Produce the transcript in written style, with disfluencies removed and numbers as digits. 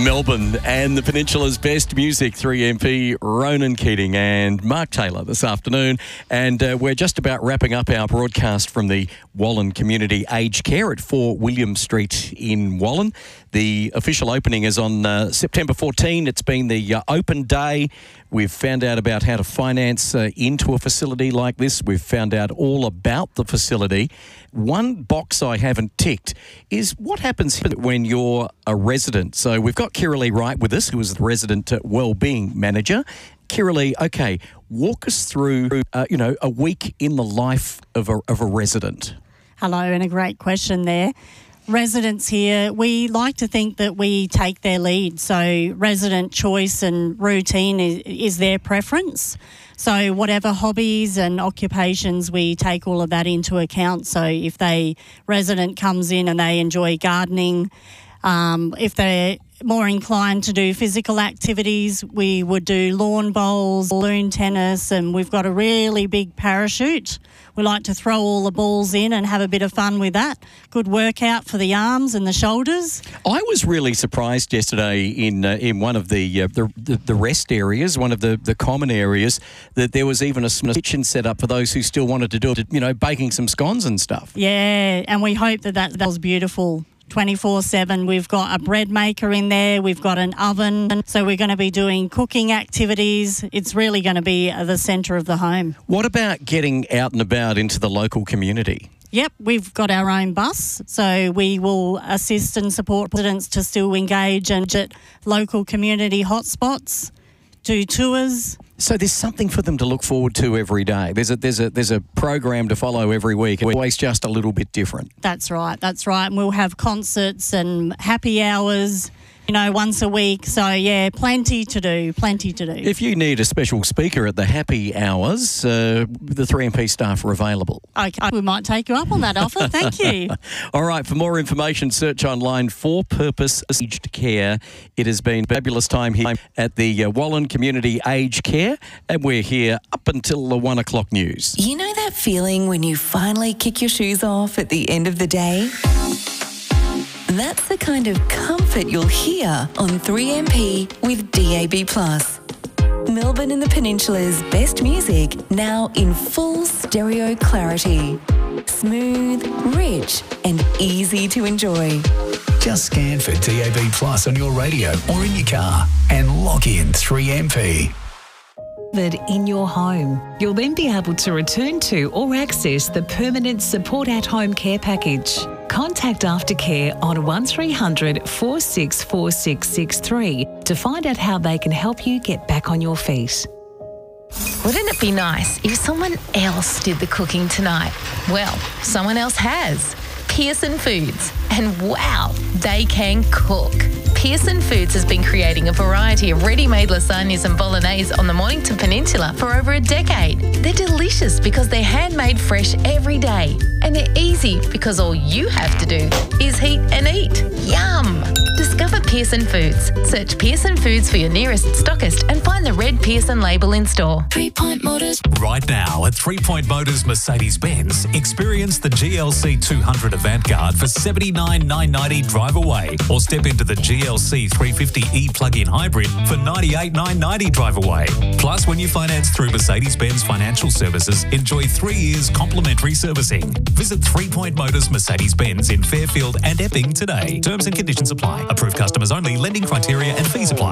Melbourne and the Peninsula's best music, 3MP, Ronan Keating and Mark Taylor this afternoon. And we're just about wrapping up our broadcast from the Wallen Community Aged Care at 4 William Street in Wallen. The official opening is on September 14. It's been the open day. We've found out about how to finance into a facility like this. We've found out all about the facility. One box I haven't ticked is what happens when you're a resident. So we've got Kiralee Wright with us, who is the resident wellbeing manager. Kiralee, okay, walk us through, a week in the life of a resident. Hello, and a great question there. Residents here, we like to think that we take their lead. So resident choice and routine is their preference. So whatever hobbies and occupations, we take all of that into account. So if resident comes in and they enjoy gardening, if they're more inclined to do physical activities, we would do lawn bowls, balloon tennis, and we've got a really big parachute. We like to throw all the balls in and have a bit of fun with that. Good workout for the arms and the shoulders. I was really surprised yesterday in one of the rest areas, one of the common areas, that there was even a kitchen set up for those who still wanted to do it, baking some scones and stuff. Yeah, and we hope that was beautiful. 24/7. We've got a bread maker in there. We've got an oven. So we're going to be doing cooking activities. It's really going to be the centre of the home. What about getting out and about into the local community? Yep, we've got our own bus. So we will assist and support residents to still engage and at local community hotspots, do tours. So there's something for them to look forward to every day. There's a program to follow every week. It's always just a little bit different. That's right. And we'll have concerts and happy hours, once a week. So, yeah, plenty to do. If you need a special speaker at the happy hours, the 3MP staff are available. Okay, we might take you up on that offer. Thank you. All right, for more information, search online for Purpose Aged Care. It has been a fabulous time here at the Wallen Community Aged Care, and we're here up until the 1 o'clock news. You know that feeling when you finally kick your shoes off at the end of the day? That's the kind of comfort you'll hear on 3MP with DAB+. Melbourne and the Peninsula's best music now in full stereo clarity. Smooth, rich and easy to enjoy. Just scan for DAB+ on your radio or in your car and log in 3MP. In your home. You'll then be able to return to or access the Permanent Support at Home Care Package. Contact Aftercare on 1300 464663 to find out how they can help you get back on your feet. Wouldn't it be nice if someone else did the cooking tonight? Well, someone else has. Pearson Foods. And wow, they can cook. Pearson Foods has been creating a variety of ready-made lasagnas and bolognese on the Mornington Peninsula for over a decade. They're delicious because they're handmade fresh every day. And they're easy because all you have to do is heat and eat. Yum! Discover Pearson Foods. Search Pearson Foods for your nearest stockist and find the red Pearson label in store. 3 Point Motors. Right now at 3 Point Motors Mercedes-Benz, experience the GLC 200 Avantgarde for $79,990 drive away, or step into the GLC 350e plug-in hybrid for $98,990 drive away. Plus, when you finance through Mercedes-Benz Financial Services, enjoy 3 years complimentary servicing. Visit 3 Point Motors Mercedes-Benz in Fairfield and Epping today. Terms and conditions apply. Approved customers only. Lending criteria and fees apply.